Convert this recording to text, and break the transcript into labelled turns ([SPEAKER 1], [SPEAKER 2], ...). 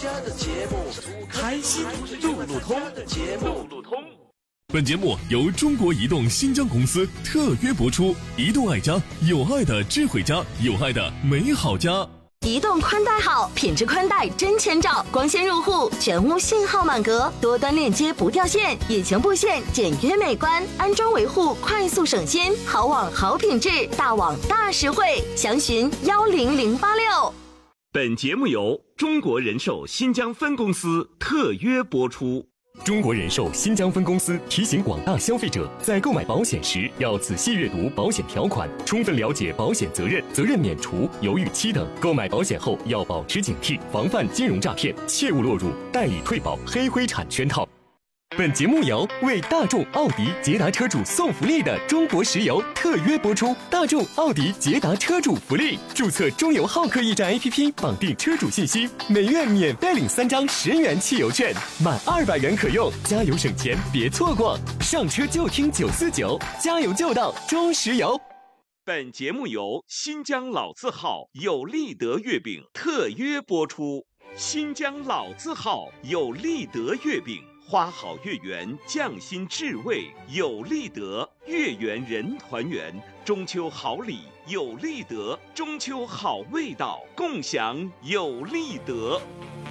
[SPEAKER 1] 开心路路通。
[SPEAKER 2] 本节目由中国移动新疆公司特约播出。移动爱家，有爱的智慧家，有爱的美好家。
[SPEAKER 3] 移动宽带好，品质宽带真千兆，光纤入户，全屋信号满格，多端链接不掉线，隐形布线简约美观，安装维护快速省心，好网好品质，大网大实惠，详询10086。
[SPEAKER 4] 本节目由中国人寿新疆分公司特约播出。
[SPEAKER 5] 中国人寿新疆分公司提醒广大消费者，在购买保险时要仔细阅读保险条款，充分了解保险责任、责任免除、犹豫期等。购买保险后要保持警惕，防范金融诈骗，切勿落入代理退保、黑灰产圈套。本节目由为大众、奥迪、捷达车主送福利的中国石油特约播出。大众、奥迪、捷达车主福利：注册中油浩克驿站 APP， 绑定车主信息，每月免费领3张10元汽油券，满200元可用，加油省钱，别错过！上车就听949，加油就到中石油。
[SPEAKER 4] 本节目由新疆老字号有利德月饼特约播出。新疆老字号有利德月饼。花好月圆，匠心至味，有利德，月圆人团圆，中秋好礼有利德，中秋好味道，共享有利德。